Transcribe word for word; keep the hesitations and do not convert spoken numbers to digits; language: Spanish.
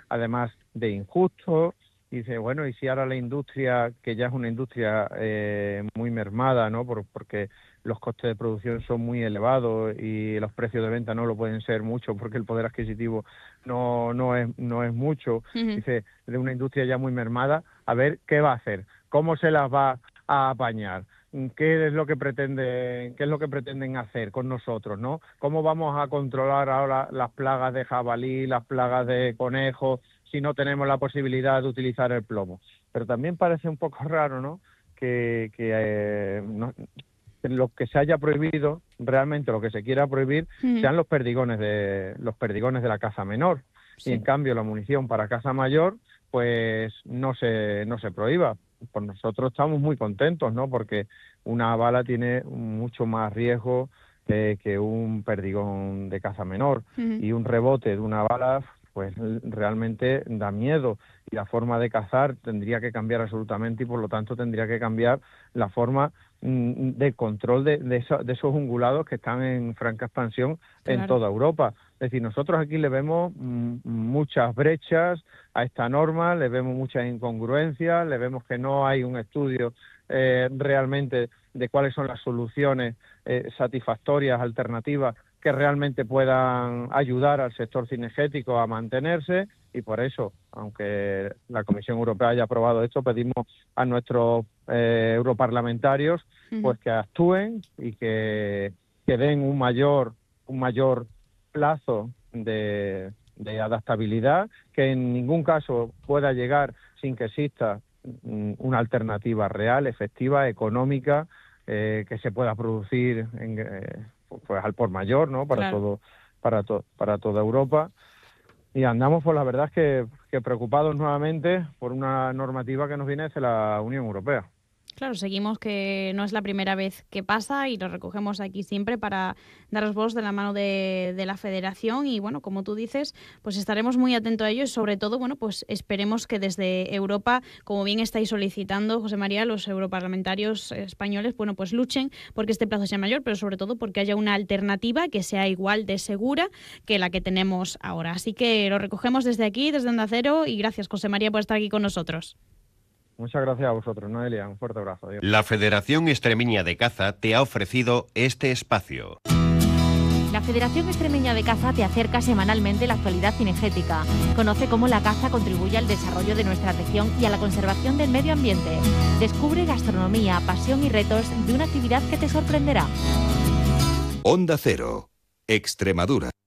además de injusto. Y dice, bueno, y si ahora la industria, que ya es una industria eh, muy mermada, ¿no? Por, porque los costes de producción son muy elevados y los precios de venta no lo pueden ser mucho porque el poder adquisitivo no no es no es mucho. Uh-huh. Dice, de una industria ya muy mermada, a ver qué va a hacer, cómo se las va a apañar, qué es lo que pretende, qué es lo que pretenden hacer con nosotros, ¿no? Cómo vamos a controlar ahora las plagas de jabalí, las plagas de conejos, si no tenemos la posibilidad de utilizar el plomo. Pero también parece un poco raro, ¿no?, que, que eh, no, lo que se haya prohibido, realmente lo que se quiera prohibir, mm. sean los perdigones de los perdigones de la caza menor. Sí. Y en cambio la munición para caza mayor, pues no se no se prohíba. Pues nosotros estamos muy contentos, ¿no?, porque una bala tiene mucho más riesgo eh, que un perdigón de caza menor. Mm. Y un rebote de una bala, pues realmente da miedo, y la forma de cazar tendría que cambiar absolutamente, y por lo tanto tendría que cambiar la forma mm, de control de, de, eso, de esos ungulados que están en franca expansión. Claro. En toda Europa. Es decir, nosotros aquí le vemos mm, muchas brechas a esta norma, le vemos muchas incongruencias, le vemos que no hay un estudio eh, realmente de cuáles son las soluciones eh, satisfactorias, alternativas, que realmente puedan ayudar al sector cinegético a mantenerse, y por eso, aunque la Comisión Europea haya aprobado esto, pedimos a nuestros eh, europarlamentarios uh-huh. pues que actúen y que, que den un mayor un mayor plazo de, de adaptabilidad, que en ningún caso pueda llegar sin que exista una alternativa real, efectiva, económica, eh, que se pueda producir en, eh, pues al por mayor, ¿no?, para claro. todo para to, para toda Europa. Y andamos, pues la verdad es que, que preocupados nuevamente por una normativa que nos viene desde la Unión Europea. Claro, seguimos que no es la primera vez que pasa y lo recogemos aquí siempre para daros voz de la mano de, de la Federación, y bueno, como tú dices, pues estaremos muy atentos a ello, y sobre todo, bueno, pues esperemos que desde Europa, como bien estáis solicitando, José María, los europarlamentarios españoles, bueno, pues luchen porque este plazo sea mayor, pero sobre todo porque haya una alternativa que sea igual de segura que la que tenemos ahora. Así que lo recogemos desde aquí, desde Onda Cero, y gracias, José María, por estar aquí con nosotros. Muchas gracias a vosotros, Noelia. Un fuerte abrazo. Adiós. La Federación Extremeña de Caza te ha ofrecido este espacio. La Federación Extremeña de Caza te acerca semanalmente la actualidad cinegética. Conoce cómo la caza contribuye al desarrollo de nuestra región y a la conservación del medio ambiente. Descubre gastronomía, pasión y retos de una actividad que te sorprenderá. Onda Cero, Extremadura.